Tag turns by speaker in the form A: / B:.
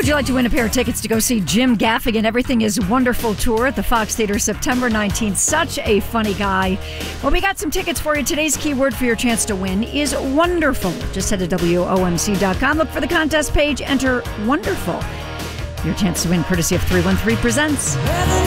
A: Would you like to win a pair of tickets to go see Jim Gaffigan? Everything is Wonderful tour at the Fox Theater September 19th. Such a funny guy. Well, we got some tickets for you. Today's keyword for your chance to win is wonderful. Just head to WOMC.com. Look for the contest page. Enter wonderful. Your chance to win courtesy of 313 Presents.